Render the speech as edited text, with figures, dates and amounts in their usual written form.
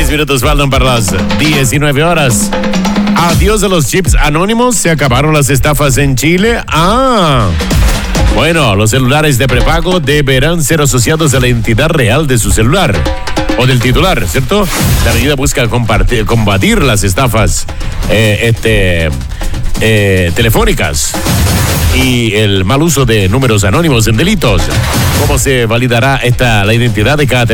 minutos faltan para las 19 horas. Adiós a los chips anónimos. ¿Se acabaron las estafas en Chile? Bueno, los celulares de prepago deberán ser asociados a la entidad real de su celular o del titular, ¿cierto? La medida busca combatir las estafas telefónicas y el mal uso de números anónimos en delitos. ¿Cómo se validará la identidad de cada teléfono?